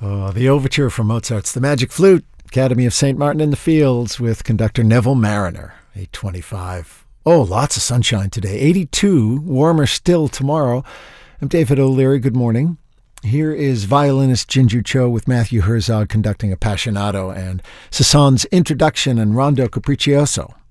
Oh, the overture from Mozart's The Magic Flute, Academy of St. Martin in the Fields with conductor Neville Marriner, 8:25. Oh, lots of sunshine today. 82, warmer still tomorrow. I'm David O'Leary. Good morning. Here is violinist Ginger Cho with Matthew Herzog conducting Appassionato and Sasson's Introduction and Rondo Capriccioso.